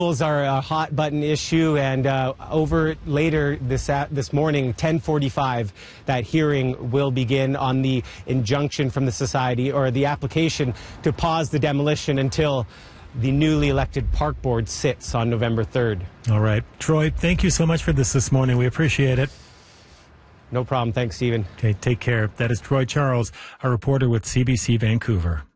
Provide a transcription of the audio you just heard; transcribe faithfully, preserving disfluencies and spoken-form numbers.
Are a hot button issue, and uh, over later this uh, this morning, ten forty-five, that hearing will begin on the injunction from the society, or the application to pause the demolition until the newly elected park board sits on November third. All right. Troy, thank you so much for this this morning. We appreciate it. No problem. Thanks, Stephen. Okay, take care. That is Troy Charles, a reporter with C B C Vancouver.